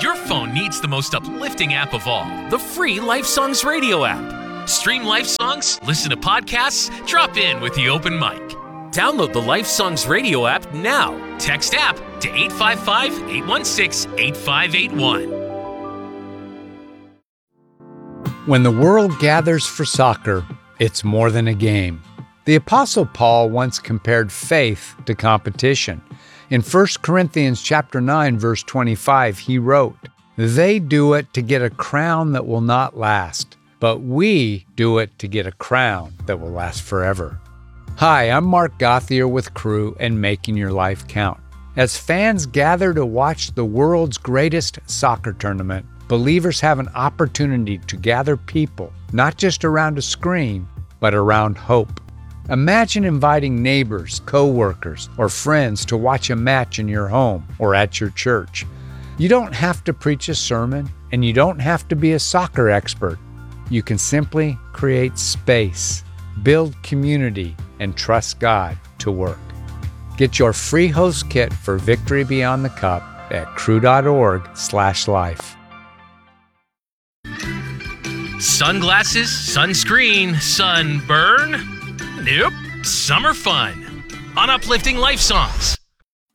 Your phone needs the most uplifting app of all, the free Life Songs radio app. Stream Life Songs, listen to podcasts, drop in with the open mic. Download the Life Songs radio app now. Text app to 855-816-8581. When the world gathers for soccer, it's more than a game. The Apostle Paul once compared faith to competition. In 1 Corinthians chapter 9, verse 25, he wrote, "They do it to get a crown that will not last, but we do it to get a crown that will last forever." Hi, I'm Mark Gauthier with Crew and Making Your Life Count. As fans gather to watch the world's greatest soccer tournament, believers have an opportunity to gather people, not just around a screen, but around hope. Imagine inviting neighbors, co-workers, or friends to watch a match in your home or at your church. You don't have to preach a sermon, and you don't have to be a soccer expert. You can simply create space, build community, and trust God to work. Get your free host kit for Victory Beyond the Cup at crew.org/life. Sunglasses, sunscreen, sunburn? Nope. Summer fun on Uplifting Life Songs.